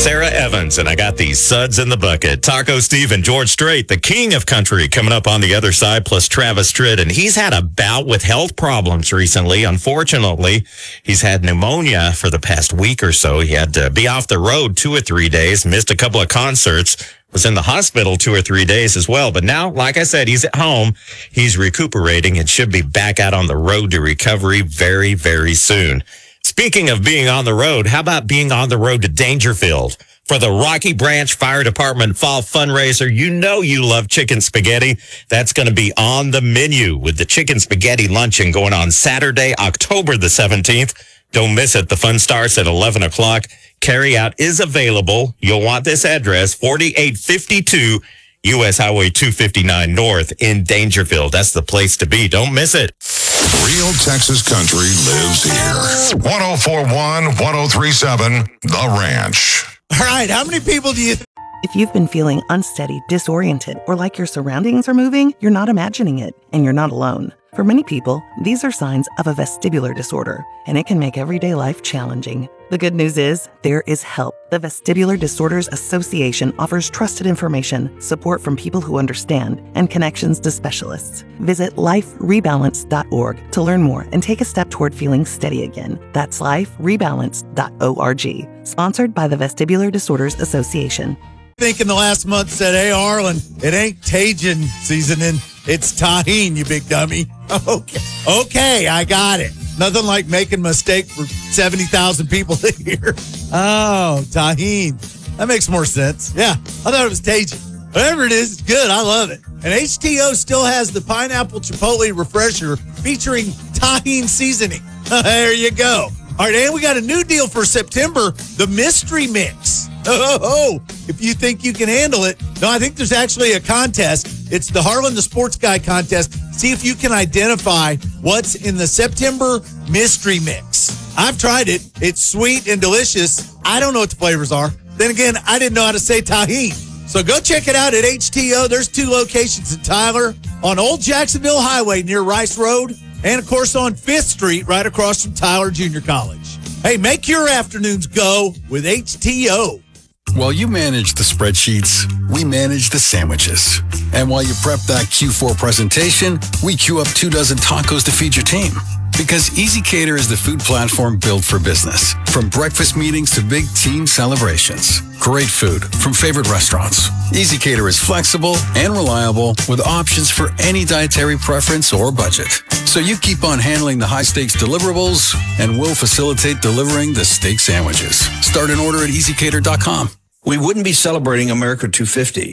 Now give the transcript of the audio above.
Sarah Evans, and I got these suds in the bucket. Taco Steve and George Strait, the king of country, coming up on the other side, plus Travis Tritt. And he's had a bout with health problems recently. Unfortunately, he's had pneumonia for the past week or so. He had to be off the road 2 or 3 days, missed a couple of concerts, was in the hospital 2 or 3 days as well. But now, like I said, he's at home. He's recuperating and should be back out on the road to recovery very, very soon. Speaking of being on the road, how about being on the road to Dangerfield for the Rocky Branch Fire Department Fall Fundraiser? You know you love chicken spaghetti. That's going to be on the menu with the chicken spaghetti luncheon going on Saturday, October the 17th. Don't miss it. The fun starts at 11 o'clock. Carryout is available. You'll want this address, 4852 U.S. Highway 259 North in Dangerfield. That's the place to be. Don't miss it. Real Texas country lives here. 1041, 1037, The Ranch. All right, how many people do you... If you've been feeling unsteady, disoriented, or like your surroundings are moving, you're not imagining it, and you're not alone. For many people, these are signs of a vestibular disorder, and it can make everyday life challenging. The good news is, there is help. The Vestibular Disorders Association offers trusted information, support from people who understand, and connections to specialists. Visit liferebalance.org to learn more and take a step toward feeling steady again. That's liferebalance.org. Sponsored by the Vestibular Disorders Association. think in the last month said, hey, Arlen, it ain't Tajin seasoning. It's tahine, you big dummy. Okay, I got it. Nothing like making a mistake for 70,000 people to hear. Oh, tahine. That makes more sense. Yeah, I thought it was Tajin. Whatever it is, it's good. I love it. And HTO still has the Pineapple Chipotle Refresher featuring tahine seasoning. There you go. All right, and we got a new deal for September, the Mystery Mix. If you think you can handle it. No, I think there's actually a contest. It's the Harlan the Sports Guy contest. See if you can identify what's in the September Mystery Mix. I've tried it. It's sweet and delicious. I don't know what the flavors are. Then again, I didn't know how to say tahine. So go check it out at HTO. There's 2 locations in Tyler, on Old Jacksonville Highway near Rice Road, and, of course, on 5th Street right across from Tyler Junior College. Hey, make your afternoons go with HTO. While you manage the spreadsheets, we manage the sandwiches. And while you prep that Q4 presentation, we queue up 2 dozen tacos to feed your team. Because Easy Cater is the food platform built for business. From breakfast meetings to big team celebrations. Great food from favorite restaurants. Easy Cater is flexible and reliable with options for any dietary preference or budget. So you keep on handling the high-stakes deliverables, and we'll facilitate delivering the steak sandwiches. Start an order at easycater.com. We wouldn't be celebrating America 250